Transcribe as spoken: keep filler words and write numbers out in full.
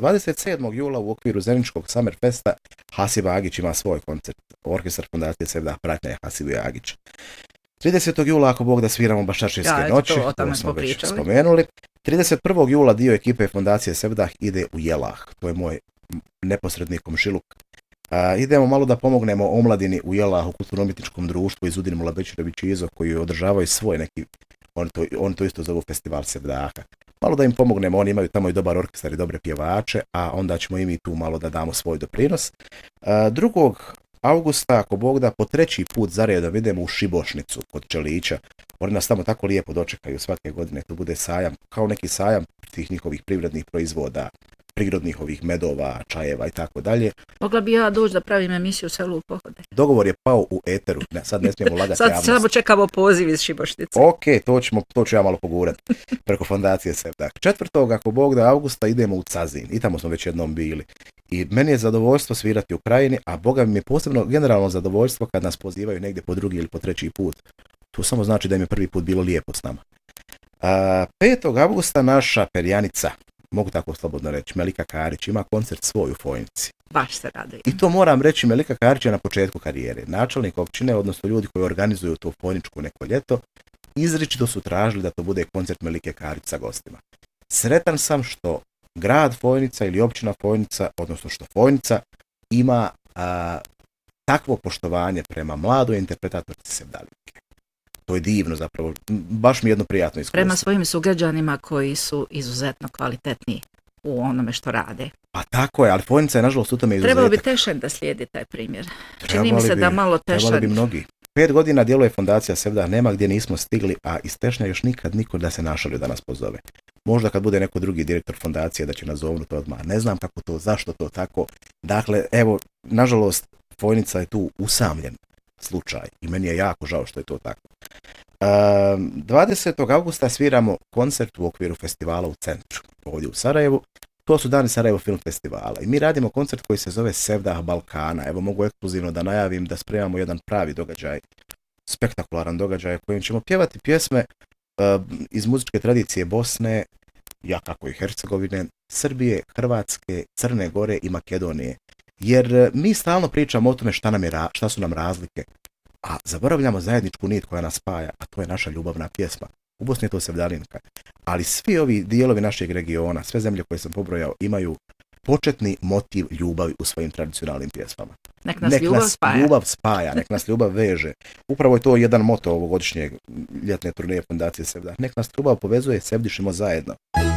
dvadeset sedmog jula u okviru Zeničkog Summer Festa Hasib Agić ima svoj koncert. Orkestar Fondacije Sevdah pratnja je Hasibu Agić. tridesetog jula, ako Bog da, sviramo Baščaršijske ja, noći, to, to smo već spomenuli. trideset prvog jula dio ekipe Fondacije Sevdah ide u Jelah, to je moj neposredni komšiluk. A, idemo malo da pomognemo omladini u Jelahu, kulturno-umjetničkom društvu iz Udin Mulabećirović Izo, koji održavaju svoj neki, on to, on to isto zovu festival Sevdaha. Malo da im pomognemo, oni imaju tamo i dobar orkestar i dobre pjevače, a onda ćemo i mi tu malo da damo svoj doprinos. A, drugog augusta, ako Bog da, po treći put zaredom idemo u Šibošnicu kod Čelića. Oni nas tamo tako lijepo dočekaju svake godine, to bude sajam, kao neki sajam tih njihovih privrednih proizvoda, prirodnih ovih medova, čajeva i tako dalje. Mogla bi ja doći da pravim emisiju Selu u pohode. Dogovor je pao u eteru, ne, sad ne smijemo lagati javnost. Sad samo čekamo poziv iz Šibošnice. Ok, to, ćemo, to ću ja malo pogurati preko Fondacije Sevdah. Četvrtog, ako Bog da, augusta idemo u Cazin i tamo smo već jednom bili. I meni je zadovoljstvo svirati u Krajini, a Boga mi je posebno generalno zadovoljstvo kad nas pozivaju negdje po drugi ili po treći put. To samo znači da im je prvi put bilo lijepo s nama. A, petog augusta naša perjanica, mogu tako slobodno reći, Melika Karić ima koncert svoj u Fojnici. Baš se radujem. I to moram reći, Melika Karić je na početku karijere. Načelnik općine, odnosno ljudi koji organizuju tu Fojničku neko ljeto, izričito su tražili da to bude koncert Melike Karić sa gostima. Sretan sam što grad Fojnica ili općina Fojnica, odnosno što Fojnica ima a, takvo poštovanje prema mladoj interpretatorici Sevdalinke. To je divno zapravo, baš mi jedno prijatno iskustvo. Prema svojim sugrađanima koji su izuzetno kvalitetni u onome što rade. Pa tako je, ali Fojnica je nažalost u tome izuzetak. Trebalo bi Tešen da slijedi taj primjer. Trebali Čini mi se bi, da malo Tešen... Trebali bi mnogi. Pet godina djeluje Fondacija Sevdah, nema gdje nismo stigli, a iz Tešnja još nikad niko da se našalio da nas pozove. Možda kad bude neko drugi direktor fondacije da će nas zovnuti odmah. Ne znam kako to, zašto to tako. Dakle, evo, nažalost, Fojnica je tu usamljen slučaj i meni je jako žao što je to tako. Um, dvadesetog augusta sviramo koncert u okviru festivala u centru, ovdje u Sarajevu. To su dani Sarajevo Film Festivala i mi radimo koncert koji se zove Sevdah Balkana. Evo mogu ekskluzivno da najavim da spremamo jedan pravi događaj, spektakularan događaj kojim ćemo pjevati pjesme uh, iz muzičke tradicije Bosne, ja kako i Hercegovine, Srbije, Hrvatske, Crne Gore i Makedonije. Jer mi stalno pričamo o tome šta, nam je, šta su nam razlike, a zaboravljamo zajedničku nit koja nas spaja, a to je naša ljubavna pjesma. U Bosni je to Sevdalinka. Ali svi ovi dijelovi našeg regiona, sve zemlje koje sam pobrojao, imaju početni motiv ljubavi u svojim tradicionalnim pjesmama. Nek nas, nek ljubav, nas spaja. ljubav spaja, nek nas ljubav veže. Upravo je to jedan moto ovogodišnje ljetne turneje Fondacije Sevdah. Nek nas ljubav povezuje, sevdišimo zajedno.